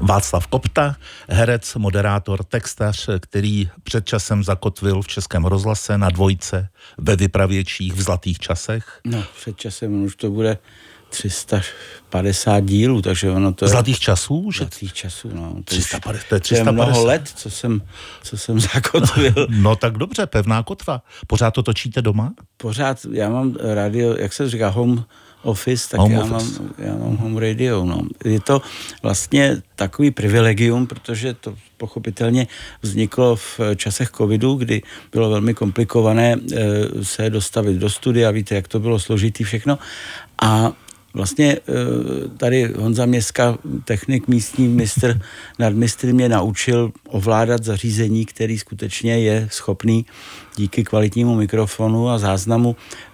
Václav Kopta, herec, moderátor, textař, který před časem zakotvil v Českém rozhlase na Dvojce, ve Vypravěčích, v Zlatých časech. No, před časem už to bude 350 dílů, takže ono to Zlatých časů? Zlatých časů, no. 350. To je mnoho let, co jsem zakotvil. No tak dobře, pevná kotva. Pořád to točíte doma? Pořád, já mám radio, jak se říká, home office, tak já mám home radio, no. Je to vlastně takový privilegium, protože to pochopitelně vzniklo v časech covidu, kdy bylo velmi komplikované se dostavit do studia, víte, jak to bylo složitý všechno. A vlastně tady Honza Měska, technik místní nadmistr mě naučil ovládat zařízení, který skutečně je schopný díky kvalitnímu mikrofonu a záznamu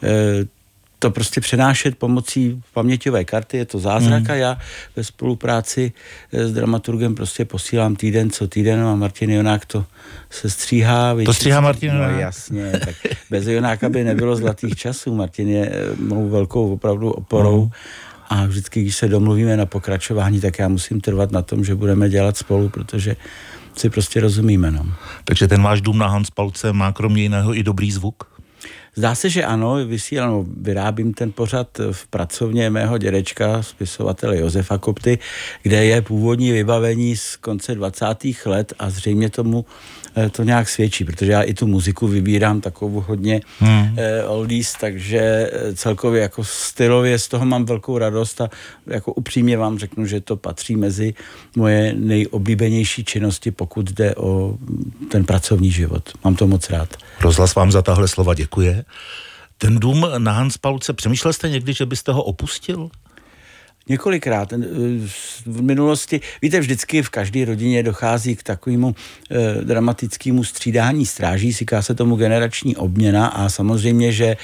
to prostě přenášet pomocí paměťové karty, je to zázrak a já ve spolupráci s dramaturgem prostě posílám týden co týden a Martin Jonák to se stříhá. To stříhá Martin Jonák? No jasně, tak bez Jonáka by nebylo Zlatých časů. Martin je mou velkou opravdu oporou a vždycky, když se domluvíme na pokračování, tak já musím trvat na tom, že budeme dělat spolu, protože si prostě rozumíme. No. Takže ten váš dům na Hanspalce má kromě jiného i dobrý zvuk? Zdá se, že ano, vyrábím ten pořad v pracovně mého dědečka, spisovatele Josefa Kopty, kde je původní vybavení z konce 20. let a zřejmě tomu to nějak svědčí, protože já i tu muziku vybírám takovou hodně oldies, takže celkově jako stylově z toho mám velkou radost a jako upřímně vám řeknu, že to patří mezi moje nejoblíbenější činnosti, pokud jde o ten pracovní život. Mám to moc rád. Rozhlas vám za tahle slova děkuje. Ten dům na Hanspalce, přemýšlel jste někdy, že byste ho opustil? Několikrát v minulosti, víte, vždycky v každé rodině dochází k takovému dramatickému střídání stráží, říká se tomu generační obměna a samozřejmě, že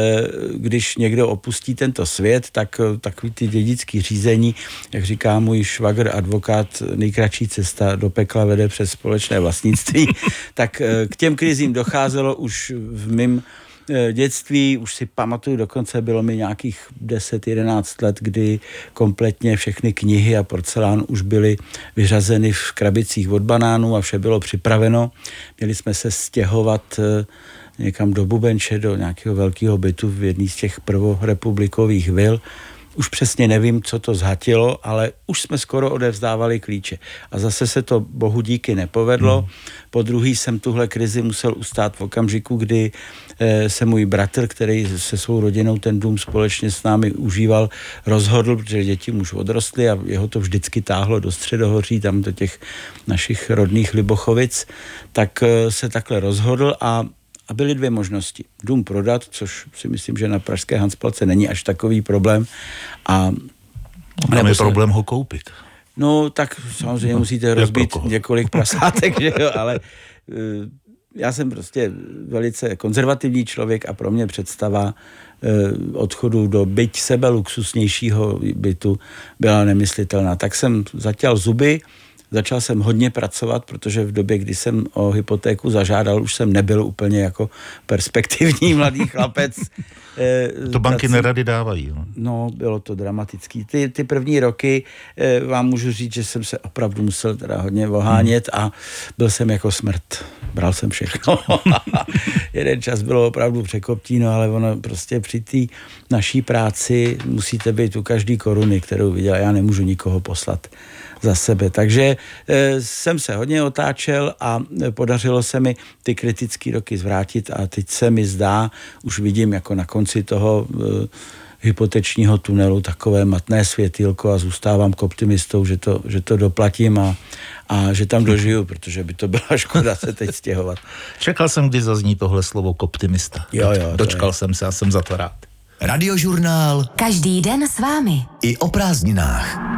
když někdo opustí tento svět, tak takový ty dědický řízení, jak říká můj švagr advokát, nejkratší cesta do pekla vede přes společné vlastnictví, tak k těm krizím docházelo už v mém dětství, už si pamatuju, dokonce bylo mi nějakých 10-11 let, kdy kompletně všechny knihy a porcelán už byly vyřazeny v krabicích od banánů a vše bylo připraveno. Měli jsme se stěhovat někam do Bubenče, do nějakého velkého bytu v jedné z těch prvorepublikových vil. Už přesně nevím, co to zhatilo, ale už jsme skoro odevzdávali klíče. A zase se to bohu díky nepovedlo. Po druhý jsem tuhle krizi musel ustát v okamžiku, kdy se můj bratr, který se svou rodinou ten dům společně s námi užíval, rozhodl, protože děti už odrostly a jeho to vždycky táhlo do Středohoří, tam do těch našich rodných Libochovic, tak se takhle rozhodl a byly dvě možnosti. Dům prodat, což si myslím, že na pražské Hanspalce není až takový problém. A tam je problém ho koupit. No, tak samozřejmě musíte rozbít několik prasátek, že jo, ale já jsem prostě velice konzervativní člověk a pro mě představa odchodu do byť sebeluxusnějšího bytu byla nemyslitelná. Tak jsem zatěl zuby, začal jsem hodně pracovat, protože v době, kdy jsem o hypotéku zažádal, už jsem nebyl úplně jako perspektivní mladý chlapec. To banky nerady dávají. No, bylo to dramatický. Ty první roky vám můžu říct, že jsem se opravdu musel teda hodně ohánět a byl jsem jako smrt. Bral jsem všechno. Jeden čas bylo opravdu překoptíno, ale ono prostě při té naší práci musíte být u každý koruny, kterou viděl. Já nemůžu nikoho poslat za sebe. Takže jsem se hodně otáčel a podařilo se mi ty kritické roky zvrátit a teď se mi zdá, už vidím jako na konci toho hypotečního tunelu takové matné světýlko a zůstávám k optimistou, že to doplatím a že tam dožiju, protože by to byla škoda se teď stěhovat. Čekal jsem, kdy zazní tohle slovo optimista. Jo, Dočkal jsem se a jsem za to rád. Radiožurnál. Každý den s vámi. I o prázdninách.